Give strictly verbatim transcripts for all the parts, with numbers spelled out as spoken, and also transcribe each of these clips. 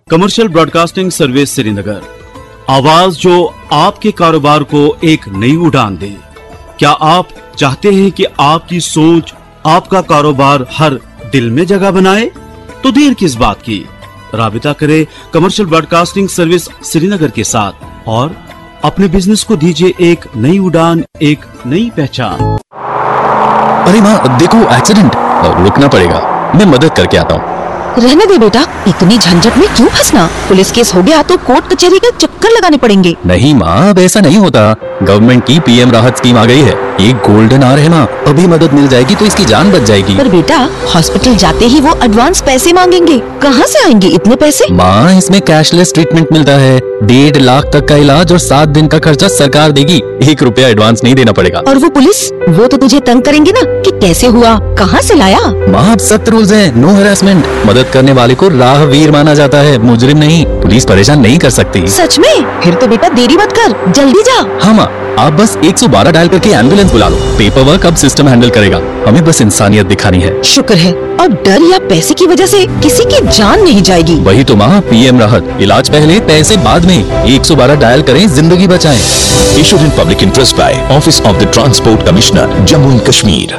Commercial broadcasting service Srinagar, आवाज जो आपके कारोबार को एक नई उड़ान दे। क्या आप चाहते हैं कि आपकी सोच आपका कारोबार हर दिल में जगह बनाए? तो देर किस बात की, राबिता करें कमर्शियल ब्रॉडकास्टिंग सर्विस श्रीनगर के साथ और अपने बिजनेस को दीजिए एक नई उड़ान, एक नई पहचान। अरे माँ देखो एक्सीडेंट, रुकना पड़ेगा, मैं मदद करके आता हूँ। रहने दे बेटा, इतनी झंझट में क्यों फंसना? पुलिस केस हो गया तो कोर्ट कचहरी के चक्कर लगाने पड़ेंगे। नहीं माँ, अब ऐसा नहीं होता। गवर्नमेंट की पीएम राहत स्कीम आ गई है, एक गोल्डन आवर है माँ, अभी मदद मिल जाएगी तो इसकी जान बच जाएगी। पर बेटा, हॉस्पिटल जाते ही वो एडवांस पैसे मांगेंगे, कहाँ से आएंगे इतने पैसे? माँ इसमें कैशलेस ट्रीटमेंट मिलता है, डेढ़ लाख तक का इलाज और सात दिन का खर्चा सरकार देगी, एक रुपया एडवांस नहीं देना पड़ेगा। और वो पुलिस, वो तो तुझे तंग करेंगे ना कि कैसे हुआ, कहाँ से लाया? माँ अब सख्त रूल्स हैं, नो हैरेसमेंट, मदद करने वाले को राहवीर माना जाता है, मुजरिम नहीं। पुलिस परेशान नहीं कर सकती। सच में? फिर तो बेटा देरी मत कर, जल्दी जा। हाँ माँ, आप बस एक सौ बारह डायल करके एम्बुलेंस बुला लो, पेपर वर्क अब सिस्टम हैंडल करेगा, हमें बस इंसानियत दिखानी है। शुक्र है, और डर या पैसे की वजह से किसी की जान नहीं जाएगी। वही तो माँ, पीएम राहत, इलाज पहले पैसे बाद में, एक सौ बारह डायल करें, जिंदगी बचाएं। Issued in public interest by Office of the Transport Commissioner, Jammu and Kashmir।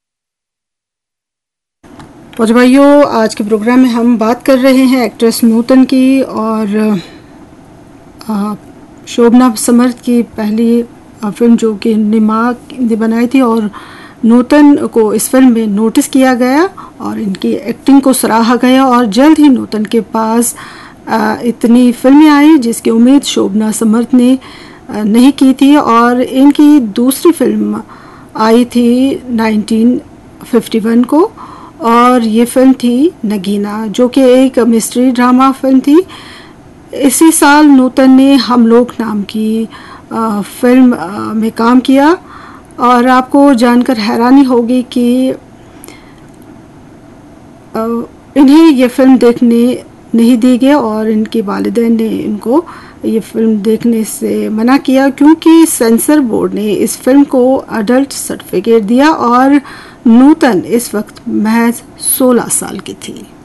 और भाइयों, आज के प्रोग्राम में हम बात कर रहे हैं एक्ट्रेस नूतन की और आ, शोभना समर्थ की पहली फिल्म जो कि निमा ने बनाई थी, और नूतन को इस फिल्म में नोटिस किया गया और इनकी एक्टिंग को सराहा गया। और जल्द ही नूतन के पास आ, इतनी फिल्में आई जिसकी उम्मीद शोभना समर्थ ने आ, नहीं की थी। और इनकी दूसरी फिल्म आई थी नाइनटीन फिफ्टी वन को, और ये फिल्म थी नगीना, जो कि एक मिस्ट्री ड्रामा फिल्म थी। इसी साल नूतन ने हम लोग नाम की आ, फिल्म आ, में काम किया, और आपको जानकर हैरानी होगी कि आ, इन्हें ये फिल्म देखने नहीं दी गई और इनके वालिदैन ने इनको ये फिल्म देखने से मना किया, क्योंकि सेंसर बोर्ड ने इस फिल्म को अडल्ट सर्टिफिकेट दिया और नूतन इस वक्त महज सोलह साल की थी।